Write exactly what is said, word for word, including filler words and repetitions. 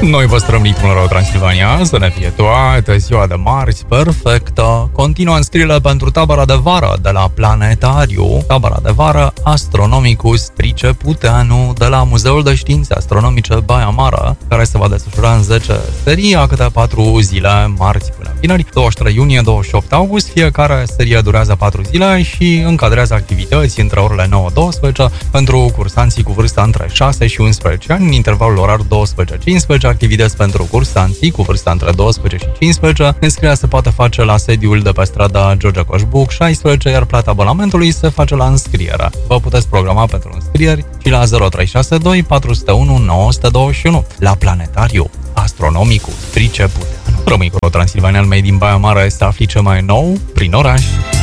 Noi vă străm ritmul Radio Transilvania, să ne fie toată ziua de marți perfectă. Continuă înscrierile pentru tabăra de vară de la Planetariu, tabăra de vară Astronomicus Triceputeanu de la Muzeul de Științe Astronomice Baia Mare, care se va desfășura în zece serii, a câte patru zile, marți până vineri, douăzeci și trei iunie, douăzeci și opt august. Fiecare serie durează patru zile și încadrează activități între orele nouă douăsprezece pentru cursanții cu vârsta între șase și unsprezece ani, în intervalul orar douăsprezece cincisprezece, activități pentru cursanții cu vârsta între douăsprezece și cincisprezece. Înscrierea se poate face la sediul de pe strada George Coșbuc șaisprezece, iar plata abonamentului se face la înscriere. Vă puteți programa pentru înscrieri și la zero trei șase doi patru zero unu nouă doi unu. La Planetariu Astronomicus Triceputeanu. Rămâi cu Transilvania, al mei din Baia Mare, să afli ce mai nou prin oraș.